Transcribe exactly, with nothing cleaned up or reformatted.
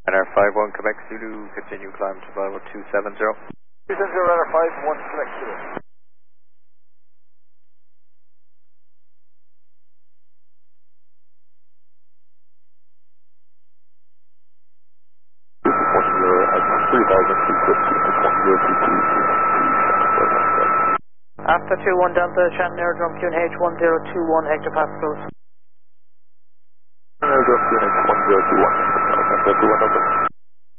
Runner five one Quebec Zulu, continue climb to Bravo two seven zero. two seven zero, Runner five one Quebec Zulu. After two one Delta, Shannon Aerodrome Q N H one zero two one hectopascals.